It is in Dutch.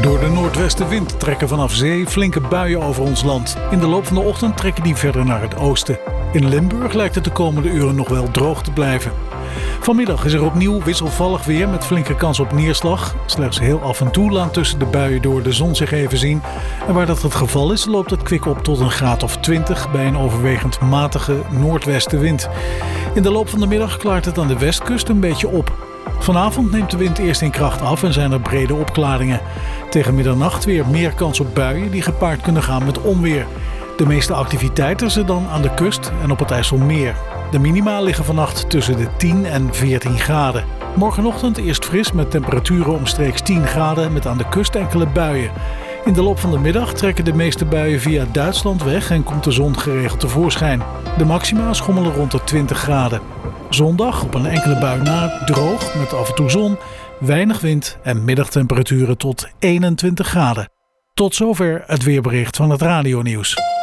Door de noordwestenwind trekken vanaf zee flinke buien over ons land. In de loop van de ochtend trekken die verder naar het oosten. In Limburg lijkt het de komende uren nog wel droog te blijven. Vanmiddag is er opnieuw wisselvallig weer met flinke kans op neerslag. Slechts heel af en toe laat tussen de buien door de zon zich even zien. En waar dat het geval is, loopt het kwik op tot een graad of 20 bij een overwegend matige noordwestenwind. In de loop van de middag klaart het aan de westkust een beetje op. Vanavond neemt de wind eerst in kracht af en zijn er brede opklaringen. Tegen middernacht weer meer kans op buien die gepaard kunnen gaan met onweer. De meeste activiteit is er dan aan de kust en op het IJsselmeer. De minima liggen vannacht tussen de 10 en 14 graden. Morgenochtend eerst fris met temperaturen omstreeks 10 graden met aan de kust enkele buien. In de loop van de middag trekken de meeste buien via Duitsland weg en komt de zon geregeld tevoorschijn. De maxima schommelen rond de 20 graden. Zondag op een enkele bui na droog met af en toe zon, weinig wind en middagtemperaturen tot 21 graden. Tot zover het weerbericht van het radionieuws.